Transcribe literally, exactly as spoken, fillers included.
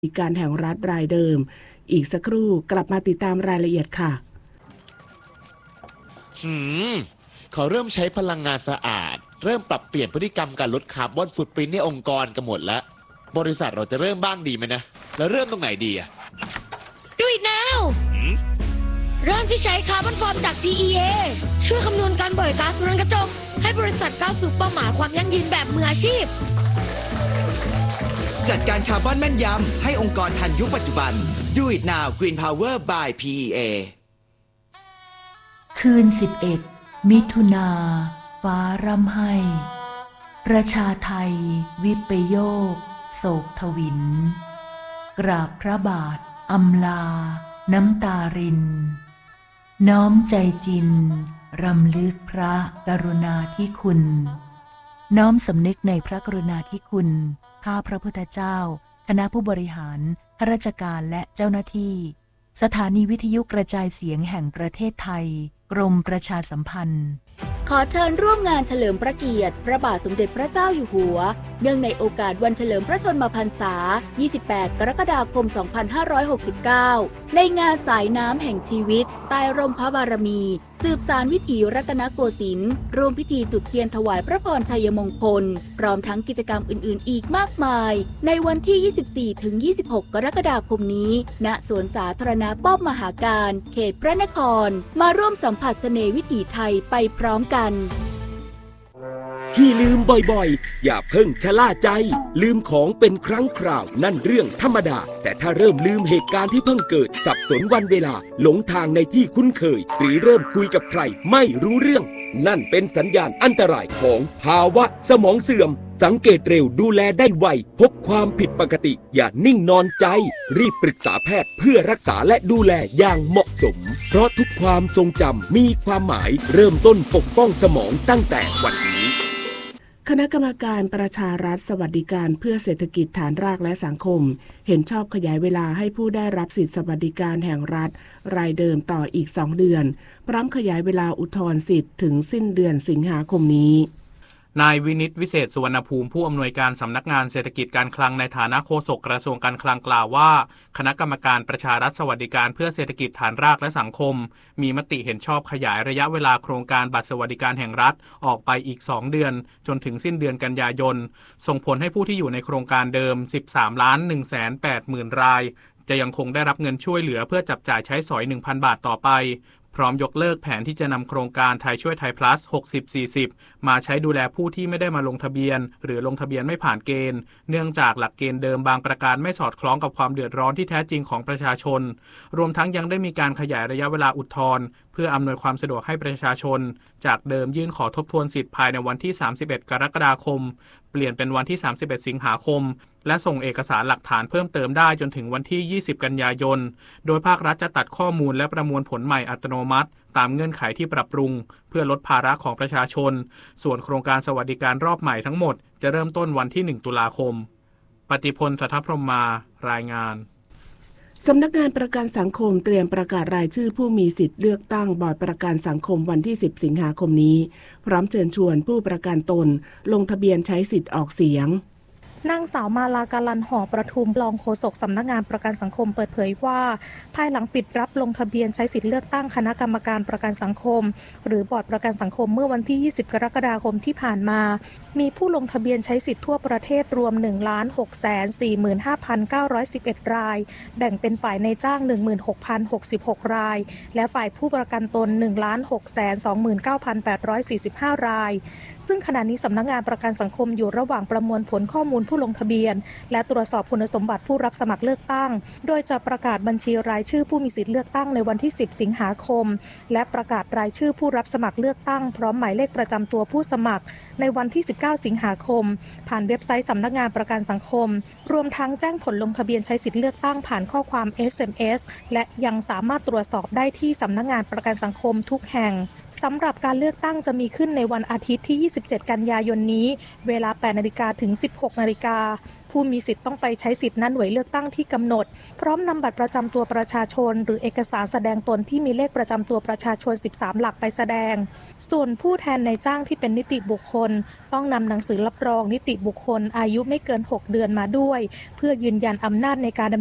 ดิการแห่งรัฐรายเดิมอีกสักครู่กลับมาติดตามรายละเอียดค่ะหืมเขาเริ่มใช้พลังงานสะอาดเริ่มปรับเปลี่ยนพฤติกรรมการลดคาร์บอนฟุตพริ้นท์ในองค์กรกันหมดแล้วบริษัทเราจะเริ่มบ้างดีไหมนะแล้วเริ่มตรงไหนดีอะ Do it now เริ่มที่ใช้คาร์บอนฟอร์มจาก พี อี เอ ช่วยคำนวณการปล่อยก๊าซเรือนกระจกให้บริษัทก้าวสู่เป้าหมายความยั่งยืนแบบมืออาชีพจัดการคาร์บอนแม่นยำให้องค์กรทันยุคปัจจุบัน Do it now Green Power by พี อี เอคืนสิบเอ็ดมิถุนาฟ้าร่ำไห้ประชาไทยวิปโยคโศกทวินกราบพระบาทอำลาน้ำตารินน้อมใจจินรำลึกพระกรุณาธิคุณน้อมสำนึกในพระกรุณาธิคุณข้าพระพุทธเจ้าคณะผู้บริหารข้าราชการและเจ้าหน้าที่สถานีวิทยุกระจายเสียงแห่งประเทศไทยกรมประชาสัมพันธ์ขอเชิญร่วมงานเฉลิมพระเกียรติพระบาทสมเด็จพระเจ้าอยู่หัวเนื่องในโอกาสวันเฉลิมพระชนมพรรษายี่สิบแปดกรกฎาคมสองพันห้าร้อยหกสิบเก้าในงานสายน้ำแห่งชีวิตใต้ร่มพระบารมีสืบสานวิถีรัตนโกสินทร์ร่วมพิธีจุดเทียนถวายพระพรชัยมงคลพร้อมทั้งกิจกรรมอื่นๆอีกมากมายในวันที่ ยี่สิบสี่ถึงยี่สิบหก กรกฎาคมนี้ณสวนสาธารณะป้อมมหาการเขตพระนครมาร่วมสัมผัสเสน่ห์วิถีไทยไปพร้อมกันที่ลืมบ่อยๆอย่าเพิ่งชะล่าใจลืมของเป็นครั้งคราวนั่นเรื่องธรรมดาแต่ถ้าเริ่มลืมเหตุการณ์ที่เพิ่งเกิดสับสนวันเวลาหลงทางในที่คุ้นเคยหรือเริ่มคุยกับใครไม่รู้เรื่องนั่นเป็นสัญญาณอันตรายของภาวะสมองเสื่อมสังเกตเร็วดูแลได้ไวพบความผิดปกติอย่านิ่งนอนใจรีบปรึกษาแพทย์เพื่อรักษาและดูแลอย่างเหมาะสมเพราะทุกความทรงจำมีความหมายเริ่มต้นปกป้องสมองตั้งแต่วันนี้คณะกรรมการประชารัฐสวัสดิการเพื่อเศรษฐกิจฐานรากและสังคมเห็นชอบขยายเวลาให้ผู้ได้รับสิทธิสวัสดิการแห่งรัฐรายเดิมต่ออีกสองเดือนพร้อมขยายเวลาอุทธรณ์สิทธิ์ถึงสิ้นเดือนสิงหาคมนี้นายวินิตวิเศษสุวรรณภูมิผู้อำนวยการสำนักงานเศรษฐกิจการคลังในฐานะโฆษกกระทรวงการคลังกล่าวว่าคณะกรรมการประชารัฐสวัสดิการเพื่อเศรษฐกิจฐานรากและสังคมมีมติเห็นชอบขยายระยะเวลาโครงการบัตรสวัสดิการแห่งรัฐออกไปอีกสองเดือนจนถึงสิ้นเดือนกันยายนส่งผลให้ผู้ที่อยู่ในโครงการเดิม สิบสามล้านหนึ่งแสนแปดหมื่น รายจะยังคงได้รับเงินช่วยเหลือเพื่อจับจ่ายใช้สอย หนึ่งพัน บาทต่อไปพร้อมยกเลิกแผนที่จะนำโครงการไทยช่วยไทย plus หกสิบ สี่สิบ มาใช้ดูแลผู้ที่ไม่ได้มาลงทะเบียนหรือลงทะเบียนไม่ผ่านเกณฑ์เนื่องจากหลักเกณฑ์เดิมบางประการไม่สอดคล้องกับความเดือดร้อนที่แท้จริงของประชาชนรวมทั้งยังได้มีการขยายระยะเวลาอุทธรณ์เพื่ออำนวยความสะดวกให้ประชาชนจากเดิมยื่นขอทบทวนสิทธิ์ภายในวันที่สามสิบเอ็ดกรกฎาคมเปลี่ยนเป็นวันที่สามสิบเอ็ดสิงหาคมและส่งเอกสารหลักฐานเพิ่มเติมได้จนถึงวันที่ยี่สิบกันยายนโดยภาครัฐจะตัดข้อมูลและประมวลผลใหม่อัตโนมัติตามเงื่อนไขที่ปรับปรุงเพื่อลดภาระของประชาชนส่วนโครงการสวัสดิการรอบใหม่ทั้งหมดจะเริ่มต้นวันที่หนึ่งตุลาคมปฏิพล สัทธพรหมารายงานสำนักงานประกันสังคมเตรียมประกาศรายชื่อผู้มีสิทธิ์เลือกตั้งบอร์ดประกันสังคมวันที่สิบสิงหาคมนี้พร้อมเชิญชวนผู้ประกันตนลงทะเบียนใช้สิทธิ์ออกเสียงนางสาวมาลาการันหอประทุมรองโฆษกสำนักงานประกันสังคมเปิดเผยว่าภายหลังปิดรับลงทะเบียนใช้สิทธิเลือกตั้งคณะกรรมการประกันสังคมหรือบอร์ดประกันสังคมเมื่อวันที่ยี่สิบกรกฎาคมที่ผ่านมามีผู้ลงทะเบียนใช้สิทธิทั่วประเทศรวม หนึ่งล้านหกแสนสี่หมื่นห้าพันเก้าร้อยสิบเอ็ด รายแบ่งเป็นฝ่ายในจ้าง หนึ่งหมื่นหกพันหกสิบหก รายและฝ่ายผู้ประกันตน หนึ่งล้านหกแสนสองหมื่นเก้าพันแปดร้อยสี่สิบห้า รายซึ่งขณะนี้สำนักงานประกันสังคมอยู่ระหว่างประมวลผลข้อมูลผู้ลงทะเบียนและตรวจสอบคุณสมบัติผู้รับสมัครเลือกตั้งโดยจะประกาศบัญชีรายชื่อผู้มีสิทธิเลือกตั้งในวันที่สิบสิงหาคมและประกาศรายชื่อผู้รับสมัครเลือกตั้งพร้อมหมายเลขประจำตัวผู้สมัครในวันที่สิบเก้าสิงหาคมผ่านเว็บไซต์สำนักงานประกันสังคมรวมทั้งแจ้งผลลงทะเบียนใช้สิทธิเลือกตั้งผ่านข้อความ เอส เอ็ม เอส และยังสามารถตรวจสอบได้ที่สำนักงานประกันสังคมทุกแห่งสำหรับการเลือกตั้งจะมีขึ้นในวันอาทิตย์ที่ยี่สิบเจ็ดกันยายนนี้เวลา แปดนาฬิกา ถึง สิบหกนาฬิกาผู้มีสิทธิ์ต้องไปใช้สิทธิ์ณหน่วยเลือกตั้งที่กำหนดพร้อมนำบัตรประจำตัวประชาชนหรือเอกสารแสดงตนที่มีเลขประจำตัวประชาชนสิบสามหลักไปแสดงส่วนผู้แทนนายจ้างที่เป็นนิติบุคคลต้องนำหนังสือรับรองนิติบุคคลอายุไม่เกินหกเดือนมาด้วยเพื่อยืนยันอำนาจในการ